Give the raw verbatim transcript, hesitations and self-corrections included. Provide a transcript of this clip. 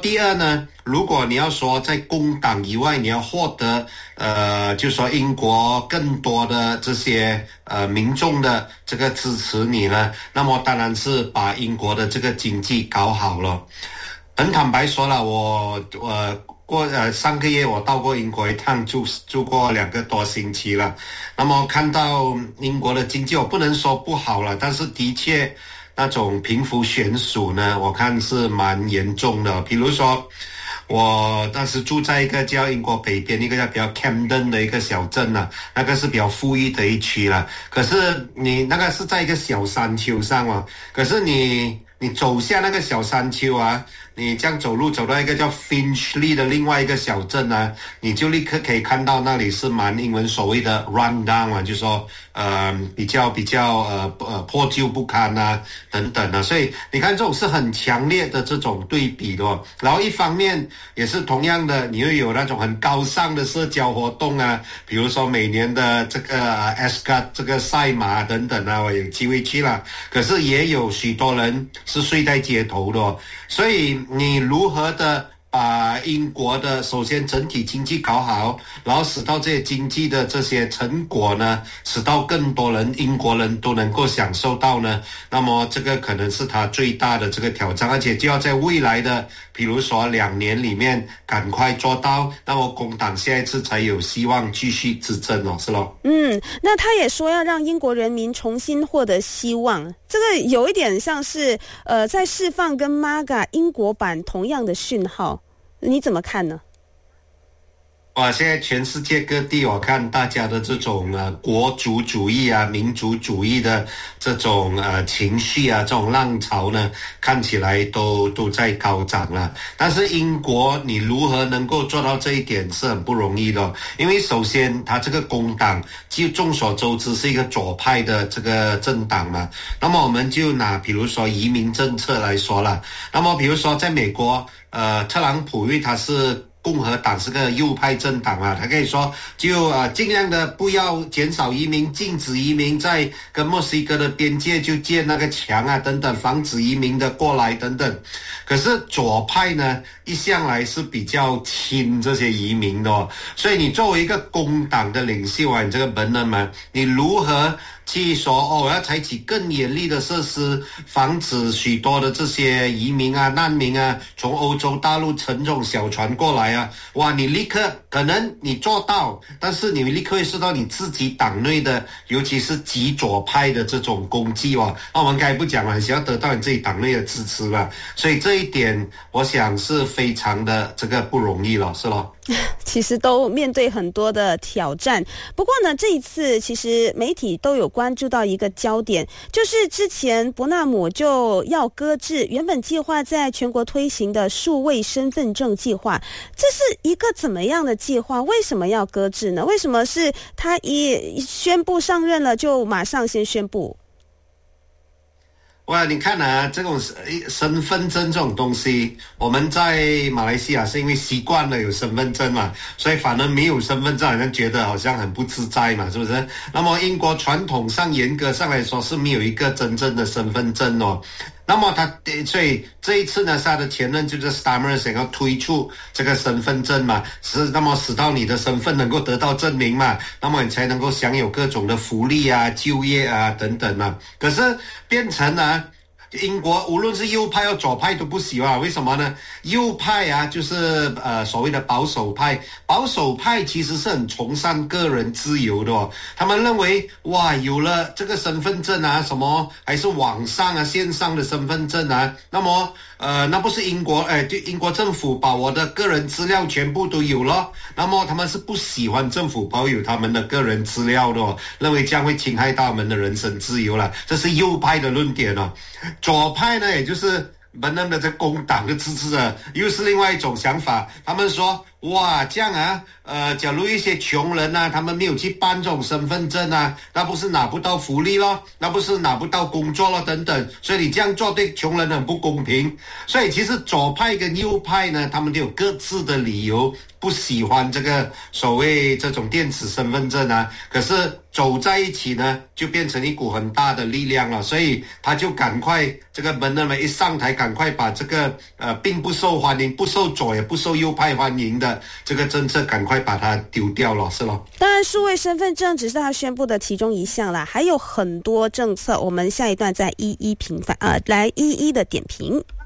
第二呢，如果你要说在工党以外你要获得呃就说英国更多的这些呃民众的这个支持你呢，那么当然是把英国的这个经济搞好了。很坦白说了，我呃过呃上个月我到过英国一趟，住住过两个多星期了。那么看到英国的经济，我不能说不好了，但是的确那种贫富悬殊呢，我看是蛮严重的。比如说，我当时住在一个叫英国北边一个叫比较 Camden 的一个小镇啊，那个是比较富裕的一区了。可是你那个是在一个小山丘上啊，可是你你走下那个小山丘啊，你这样走路走到一个叫 Finchley 的另外一个小镇啊，你就立刻可以看到那里是蛮英文所谓的 run down 啊，就是说呃比较比较呃呃破旧不堪啊等等啊，所以你看这种是很强烈的这种对比的哦。然后一方面也是同样的，你会有那种很高尚的社交活动啊，比如说每年的这个 Ascot 这个赛马等等啊，我有机会去了。可是也有许多人是睡在街头的哦，所以你如何的把英国的首先整体经济搞好，然后使到这些经济的这些成果呢，使到更多人英国人都能够享受到呢，那么这个可能是他最大的这个挑战，而且就要在未来的比如说两年里面赶快做到，那么工党下一次才有希望继续执政哦，是咯。 嗯，那他也说要让英国人民重新获得希望，这个有一点像是呃在释放跟 M A G A 英国版同样的讯号，你怎么看呢？ 哇，现在全世界各地我看大家的这种呃国族主义啊、民族主义的这种呃情绪啊，这种浪潮呢，看起来都都在高涨了。但是英国你如何能够做到这一点是很不容易的，因为首先它这个工党就众所周知是一个左派的这个政党嘛。那么我们就拿比如说移民政策来说了，那么比如说在美国，呃，特朗普因为他是共和党是个右派政党啊，他可以说就呃尽量的不要减少移民，禁止移民，在跟墨西哥的边界就建那个墙啊等等，防止移民的过来等等。可是左派呢一向来是比较亲这些移民的哦，所以你作为一个工党的领袖啊，你这个本人嘛，你如何去说哦，我要采取更严厉的设施，防止许多的这些移民啊、难民啊，从欧洲大陆乘这种小船过来啊，哇，你立刻可能你做到，但是你立刻会受到你自己党内的，尤其是极左派的这种攻击哦。那我们刚才不讲了，想要得到你自己党内的支持嘛，所以这一点我想是非常的这个不容易了，是咯。 其实都面对很多的挑战，不过呢，这一次其实媒体都有关注到一个焦点，就是之前伯纳姆就要搁置原本计划在全国推行的数位身份证计划，这是一个怎么样的计划？为什么要搁置呢？为什么是他一宣布上任了就马上先宣布？ 哇，你看啊，这种身份证这种东西，我们在马来西亚是因为习惯了有身份证嘛，所以反而没有身份证好像觉得好像很不自在嘛，是不是？那么英国传统上严格上来说是没有一个真正的身份证哦。那么他所以这一次呢，他的前任就是 Starmer 想要推出这个身份证嘛，是那么使到你的身份能够得到证明嘛，那么你才能够享有各种的福利啊、就业啊等等嘛。可是变成了英国无论是右派或左派都不喜欢，为什么呢？右派啊，就是呃所谓的保守派，保守派其实是很崇尚个人自由的哦。他们认为，哇，有了这个身份证啊，什么还是网上啊、线上的身份证啊，那么呃，那不是英国哎，就英国政府把我的个人资料全部都有了，那么他们是不喜欢政府保有他们的个人资料的哦，认为这样会侵害到他们的人身自由了，这是右派的论点哦。左派呢，也就是本人的这工党的支持者，又是另外一种想法。他们说， 哇，这样啊，呃，假如一些穷人啊，他们没有去办这种身份证啊，那不是拿不到福利咯，那不是拿不到工作咯，等等。所以你这样做对穷人很不公平。所以其实左派跟右派呢，他们都有各自的理由不喜欢这个所谓这种电子身份证啊，可是走在一起呢，就变成一股很大的力量了。所以他就赶快这个门那么一上台，赶快把这个呃并不受欢迎、不受左也不受右派欢迎的这个政策赶快把它丢掉了，是咯。 当然数位身份证只是他宣布的其中一项啦，还有很多政策，我们下一段再一一平反呃来一一的点评。